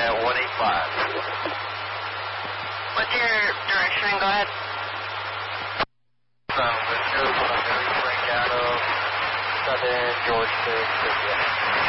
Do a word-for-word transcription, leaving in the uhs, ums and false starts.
at one eight five. What's your direction? Go ahead. From West Coast, I'm going to bring out of Southern Georgia to Cynthia.